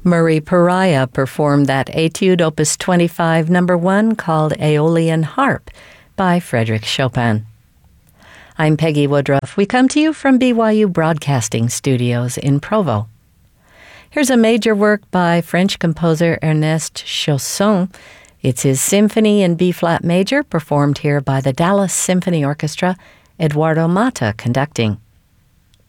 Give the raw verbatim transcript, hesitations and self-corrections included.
Marie Pariah performed that Etude Opus twenty-five number one called Aeolian Harp by Frédéric Chopin. I'm Peggy Woodruff. We come to you from B Y U Broadcasting Studios in Provo. Here's a major work by French composer Ernest Chausson. It's his Symphony in B-flat major, performed here by the Dallas Symphony Orchestra, Eduardo Mata conducting.